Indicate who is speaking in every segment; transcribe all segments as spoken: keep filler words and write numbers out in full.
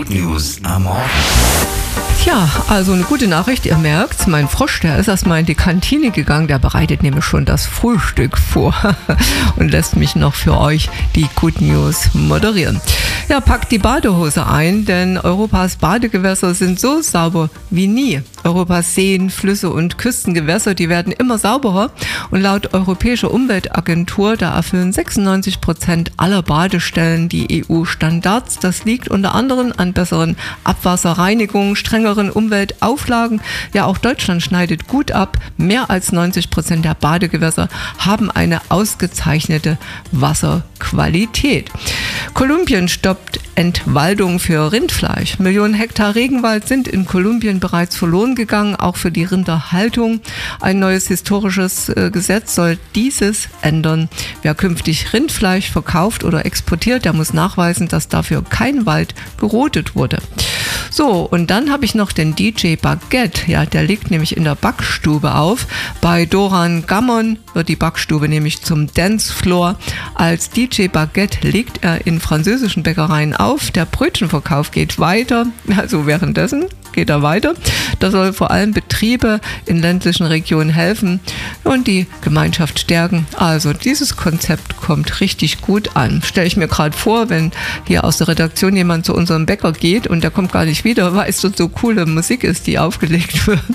Speaker 1: Good News am Morgen.
Speaker 2: Tja, also eine gute Nachricht, ihr merkt, mein Frosch, der ist erstmal in die Kantine gegangen, der bereitet nämlich schon das Frühstück vor und lässt mich noch für euch die Good News moderieren. Ja, packt die Badehose ein, denn Europas Badegewässer sind so sauber wie nie. Europas Seen, Flüsse und Küstengewässer, die werden immer sauberer und laut Europäischer Umweltagentur, da erfüllen sechsundneunzig Prozent aller Badestellen die E U-Standards. Das liegt unter anderem an besseren Abwasserreinigungen, strengeren Umweltauflagen. Ja, auch Deutschland schneidet gut ab. Mehr als neunzig Prozent der Badegewässer haben eine ausgezeichnete Wasserqualität. Kolumbien stoppt Entwaldung für Rindfleisch. Millionen Hektar Regenwald sind in Kolumbien bereits verloren gegangen, auch für die Rinderhaltung. Ein neues historisches äh, Gesetz soll dieses ändern. Wer künftig Rindfleisch verkauft oder exportiert, der muss nachweisen, dass dafür kein Wald gerodet wurde. So, und dann habe ich noch den D J Baguette. Ja, der legt nämlich in der Backstube auf. Bei Doran Gammon wird die Backstube nämlich zum Dancefloor. Als D J Baguette legt er in französischen Bäckereien auf. Der Brötchenverkauf geht weiter. Also währenddessen geht er weiter. Das soll vor allem Betriebe in ländlichen Regionen helfen und die Gemeinschaft stärken. Also dieses Konzept kommt richtig gut an. Stelle ich mir gerade vor, wenn hier aus der Redaktion jemand zu unserem Bäcker geht und der kommt gar nicht wieder, weil es dort so coole Musik ist, die aufgelegt wird.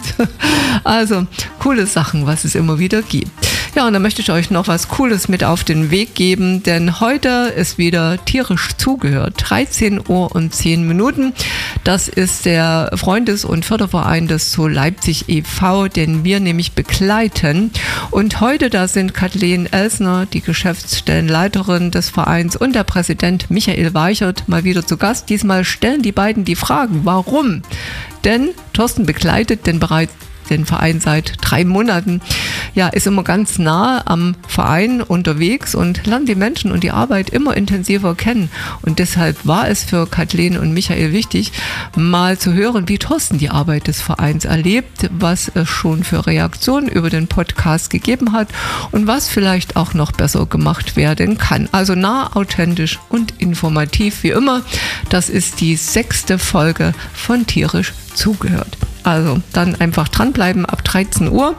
Speaker 2: Also coole Sachen, was es immer wieder gibt. Ja, und dann möchte ich euch noch was Cooles mit auf den Weg geben, denn heute ist wieder tierisch zugehört. dreizehn Uhr und zehn Minuten. Das ist der Freundes- und Förderverein des Zoo Leipzig e V, den wir nämlich begleiten. Und heute, da sind Kathleen Elsner, die Geschäftsstellenleiterin des Vereins, und der Präsident Michael Weichert mal wieder zu Gast. Diesmal stellen die beiden die Fragen, warum? Denn Thorsten begleitet den bereits den Verein seit drei Monaten, ja, ist immer ganz nah am Verein unterwegs und lernt die Menschen und die Arbeit immer intensiver kennen. Und deshalb war es für Kathleen und Michael wichtig, mal zu hören, wie Thorsten die Arbeit des Vereins erlebt, was es schon für Reaktionen über den Podcast gegeben hat und was vielleicht auch noch besser gemacht werden kann. Also nah, authentisch und informativ wie immer. Das ist die sechste Folge von Tierisch zugehört. Also dann einfach dranbleiben ab dreizehn Uhr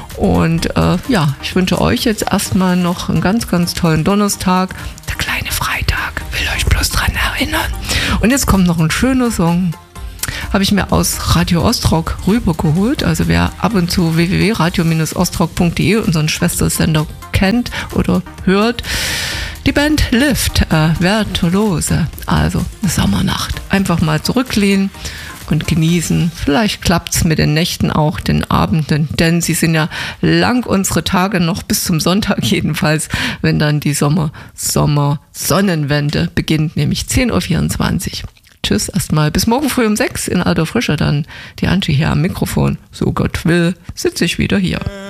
Speaker 2: und äh, ja, ich wünsche euch jetzt erstmal noch einen ganz, ganz tollen Donnerstag. Der kleine Freitag, will euch bloß dran erinnern. Und jetzt kommt noch ein schöner Song, habe ich mir aus Radio Ostrock rübergeholt. Also wer ab und zu w w w punkt radio Bindestrich ostrock punkt d e, unseren Schwestersender, kennt oder hört, die Band Lift, äh, Virtuose, also eine Sommernacht. Einfach mal zurücklehnen und genießen. Vielleicht klappt es mit den Nächten auch, den Abenden, denn sie sind ja lang, unsere Tage noch bis zum Sonntag jedenfalls, wenn dann die Sommer, Sommer, Sonnenwende beginnt, nämlich zehn Uhr vierundzwanzig. Tschüss erstmal, bis morgen früh um sechs in alter Frische dann. Die Angie hier am Mikrofon. So Gott will, sitze ich wieder hier.